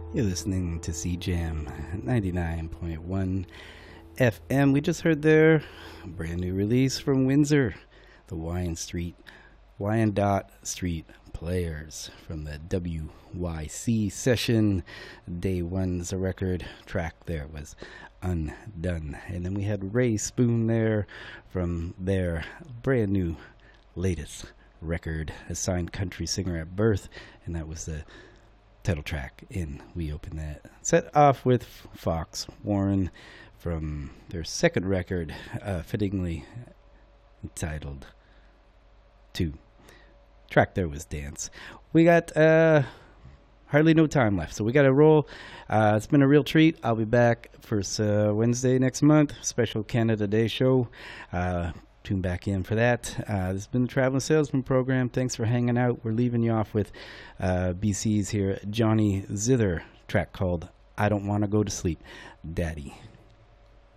You're listening to CJAM 99.1 FM. We just heard their brand new release from Windsor, the Wyandotte Street Players from the WYC session. Day one's a record track there was Undone. And then we had Ray Spoon there from their brand new latest record, Assigned Country Singer at Birth, and that was the title track in We Open That set off with Fox Warren from their second record, fittingly entitled 2. Track there was Dance. We got hardly no time left, so we got to roll. It's been a real treat. I'll be back first Wednesday next month, special Canada Day show. Tune back in for that. This has been the Traveling Salesman Program. Thanks for hanging out. We're leaving you off with BC's here, Johnny Zither, track called I Don't Want to Go to Sleep, Daddy.